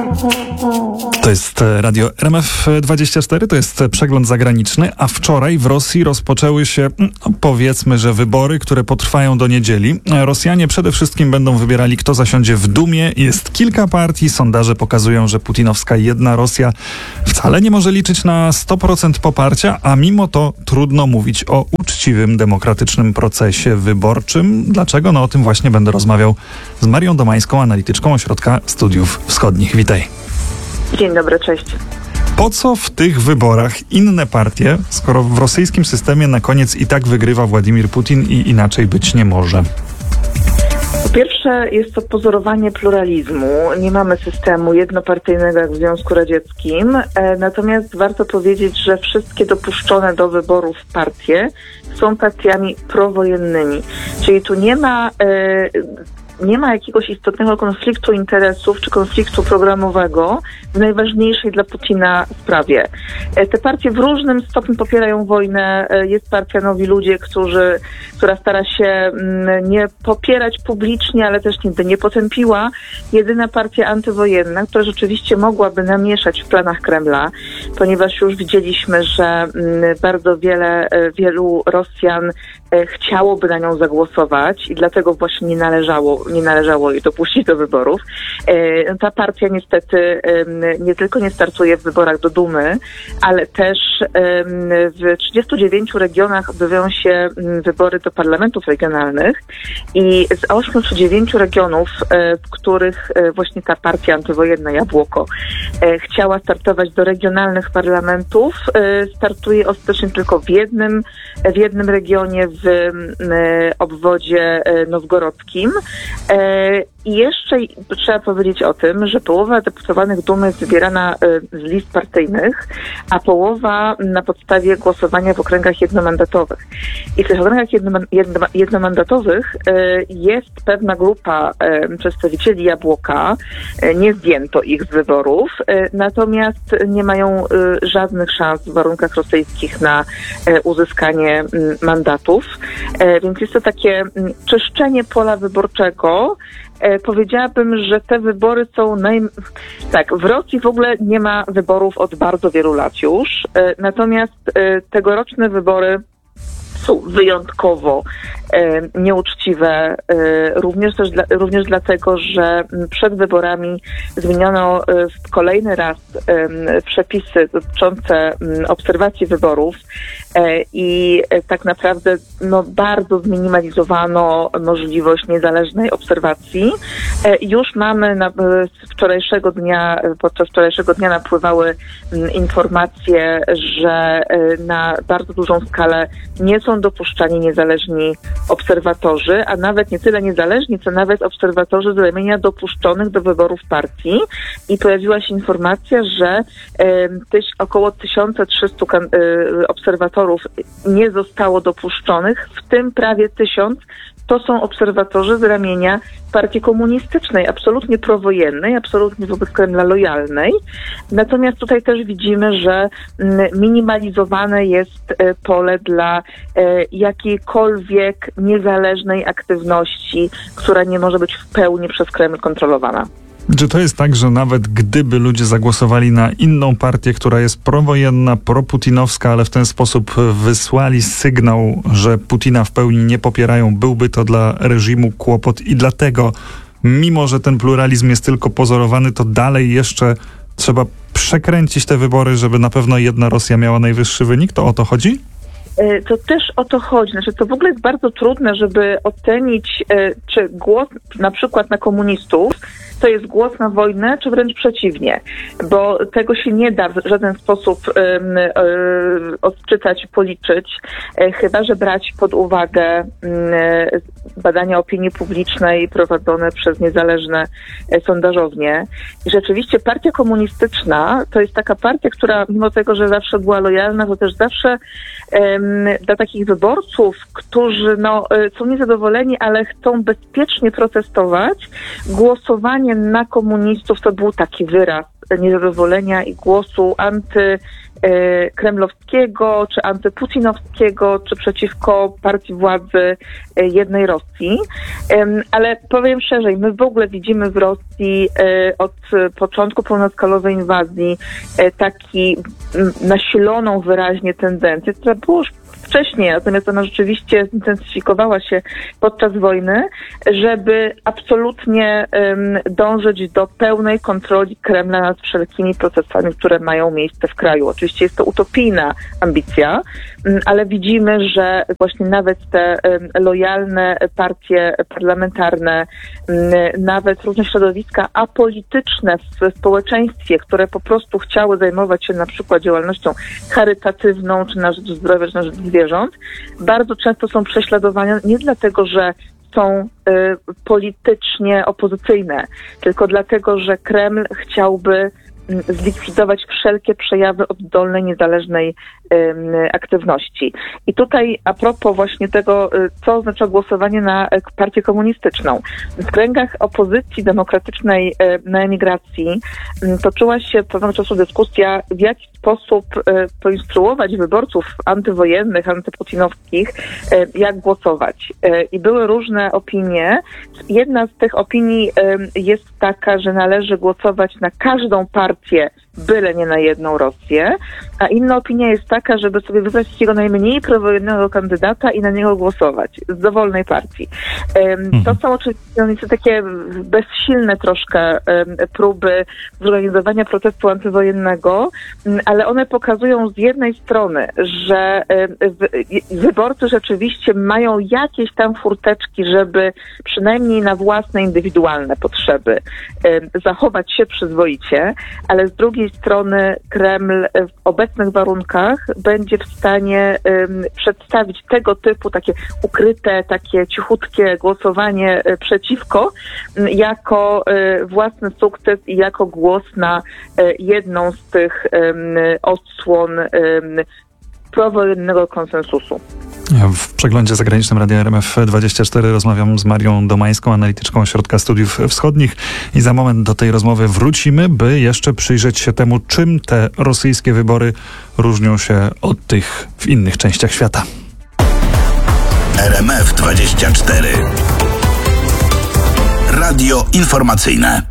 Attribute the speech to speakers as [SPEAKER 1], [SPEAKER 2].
[SPEAKER 1] To jest Radio RMF24, to jest przegląd zagraniczny, a wczoraj w Rosji rozpoczęły się, powiedzmy, że wybory, które potrwają do niedzieli. Rosjanie przede wszystkim będą wybierali, kto zasiądzie w Dumie. Jest kilka partii, sondaże pokazują, że putinowska Jedna Rosja wcale nie może liczyć na 100% poparcia, a mimo to trudno mówić o uczciwym, demokratycznym procesie wyborczym. Dlaczego? No o tym właśnie będę rozmawiał z Marią Domańską, analityczką Ośrodka Studiów Wschodnich. Witaj.
[SPEAKER 2] Dzień dobry, cześć.
[SPEAKER 1] Po co w tych wyborach inne partie, skoro w rosyjskim systemie na koniec i tak wygrywa Władimir Putin i inaczej być nie może?
[SPEAKER 2] Po pierwsze, jest to pozorowanie pluralizmu. Nie mamy systemu jednopartyjnego jak w Związku Radzieckim, natomiast warto powiedzieć, że wszystkie dopuszczone do wyborów partie są partiami prowojennymi. Czyli tu nie ma jakiegoś istotnego konfliktu interesów czy konfliktu programowego w najważniejszej dla Putina sprawie. Te partie w różnym stopniu popierają wojnę. Jest partia Nowi Ludzie, która stara się nie popierać publicznie, ale też nigdy nie potępiła. Jedyna partia antywojenna, która rzeczywiście mogłaby namieszać w planach Kremla, ponieważ już widzieliśmy, że bardzo wielu Rosjan chciałoby na nią zagłosować i dlatego właśnie nie należało jej dopuścić do wyborów. Ta partia niestety nie tylko nie startuje w wyborach do Dumy, ale też w 39 regionach odbywają się wybory do parlamentów regionalnych i z 8 czy 9 regionów, w których właśnie ta partia antywojenna Jabłoko chciała startować do regionalnych parlamentów, startuje ostatecznie tylko w jednym regionie w obwodzie nowgorodzkim. I jeszcze trzeba powiedzieć o tym, że połowa deputowanych Dumy jest wybierana z list partyjnych, a połowa na podstawie głosowania w okręgach jednomandatowych. I w tych okręgach jednomandatowych jest pewna grupa przedstawicieli Jabłoka, nie zdjęto ich z wyborów, natomiast nie mają żadnych szans w warunkach rosyjskich na uzyskanie mandatów. Więc jest to takie czyszczenie pola wyborczego. Powiedziałabym, że te wybory są w Rosji w ogóle nie ma wyborów od bardzo wielu lat już, natomiast tegoroczne wybory są wyjątkowo nieuczciwe, również dlatego, że przed wyborami zmieniono kolejny raz przepisy dotyczące obserwacji wyborów i tak naprawdę bardzo zminimalizowano możliwość niezależnej obserwacji. Już mamy podczas wczorajszego dnia napływały informacje, że na bardzo dużą skalę nie są dopuszczani niezależni obserwatorzy, a nawet nie tyle niezależni, co nawet obserwatorzy z ramienia dopuszczonych do wyborów partii. I pojawiła się informacja, że około 1300 obserwatorów nie zostało dopuszczonych, w tym prawie 1000 to są obserwatorzy z ramienia partii komunistycznej, absolutnie prowojennej, absolutnie wobec Kremla lojalnej. Natomiast tutaj też widzimy, że minimalizowane jest pole dla jakiejkolwiek niezależnej aktywności, która nie może być w pełni przez Kreml kontrolowana.
[SPEAKER 1] Czy to jest tak, że nawet gdyby ludzie zagłosowali na inną partię, która jest prowojenna, proputinowska, ale w ten sposób wysłali sygnał, że Putina w pełni nie popierają, byłby to dla reżimu kłopot i dlatego, mimo że ten pluralizm jest tylko pozorowany, to dalej jeszcze trzeba przekręcić te wybory, żeby na pewno Jedna Rosja miała najwyższy wynik? To o to chodzi?
[SPEAKER 2] To też o to chodzi. To w ogóle jest bardzo trudne, żeby ocenić, czy głos na przykład na komunistów to jest głos na wojnę, czy wręcz przeciwnie, bo tego się nie da w żaden sposób odczytać, policzyć, chyba że brać pod uwagę badania opinii publicznej prowadzone przez niezależne sondażownie. I rzeczywiście partia komunistyczna to jest taka partia, która mimo tego, że zawsze była lojalna, to też zawsze dla takich wyborców, którzy są niezadowoleni, ale chcą bezpiecznie protestować, głosowanie na komunistów to był taki wyraz niezadowolenia i głosu kremlowskiego, czy antyputinowskiego, czy przeciwko partii władzy jednej Rosji. Ale powiem szerzej, my w ogóle widzimy w Rosji od początku pełnoskalowej inwazji taki nasiloną wyraźnie tendencję, która była już wcześniej, natomiast ona rzeczywiście zintensyfikowała się podczas wojny, żeby absolutnie dążyć do pełnej kontroli Kremla nad wszelkimi procesami, które mają miejsce w kraju. Oczywiście jest to utopijna ambicja, ale widzimy, że właśnie nawet te lojalne partie parlamentarne, nawet różne środowiska apolityczne w społeczeństwie, które po prostu chciały zajmować się na przykład działalnością charytatywną, czy na rzecz zdrowia, czy na rzecz zwierząt, bardzo często są prześladowane nie dlatego, że są politycznie opozycyjne, tylko dlatego, że Kreml chciałby zlikwidować wszelkie przejawy oddolnej, niezależnej aktywności. I tutaj a propos właśnie tego, co oznacza głosowanie na partię komunistyczną. W kręgach opozycji demokratycznej na emigracji toczyła się pewnego czasu dyskusja, w jaki sposób poinstruować wyborców antywojennych, antyputinowskich, jak głosować. I były różne opinie. Jedna z tych opinii jest taka, że należy głosować na każdą partię, byle nie na jedną Rosję, a inna opinia jest taka, żeby sobie wybrać takiego najmniej prowojennego kandydata i na niego głosować z dowolnej partii. To są oczywiście takie bezsilne troszkę próby zorganizowania protestu antywojennego, ale one pokazują z jednej strony, że wyborcy rzeczywiście mają jakieś tam furteczki, żeby przynajmniej na własne indywidualne potrzeby zachować się przyzwoicie, ale z drugiej strony Kreml w obecnych warunkach będzie w stanie przedstawić tego typu takie ukryte, takie cichutkie głosowanie przeciwko jako własny sukces i jako głos na jedną z tych odsłon prowojennego konsensusu.
[SPEAKER 1] W przeglądzie zagranicznym Radia RMF24 rozmawiam z Marią Domańską, analityczką Ośrodka Studiów Wschodnich i za moment do tej rozmowy wrócimy, by jeszcze przyjrzeć się temu, czym te rosyjskie wybory różnią się od tych w innych częściach świata.
[SPEAKER 3] RMF24 Radio informacyjne.